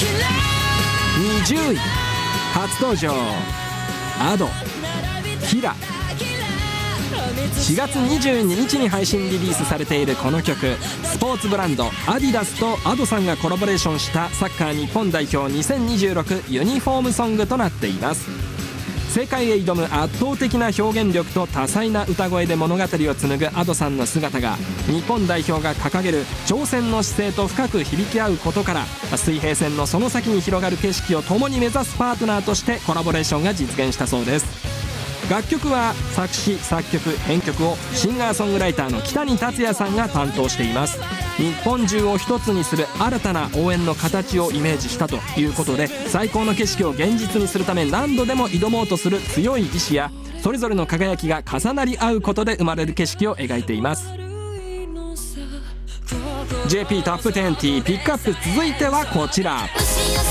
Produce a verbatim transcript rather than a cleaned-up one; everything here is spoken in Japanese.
にじゅうい初登場アドキラ。しがつにじゅうににちに配信リリースされているこの曲、スポーツブランドアディダスとアドさんがコラボレーションしたサッカー日本代表にせんにじゅうろくユニフォームソングとなっています。世界へ挑む圧倒的な表現力と多彩な歌声で物語を紡ぐアドさんの姿が、日本代表が掲げる挑戦の姿勢と深く響き合うことから、水平線のその先に広がる景色を共に目指すパートナーとしてコラボレーションが実現したそうです。楽曲は作詞作曲編曲をシンガーソングライターの北に達也さんが担当しています。日本中を一つにする新たな応援の形をイメージしたということで、最高の景色を現実にするため何度でも挑もうとする強い意志や、それぞれの輝きが重なり合うことで生まれる景色を描いています。 ジェーピー トップにじゅうピックアップ、続いてはこちら。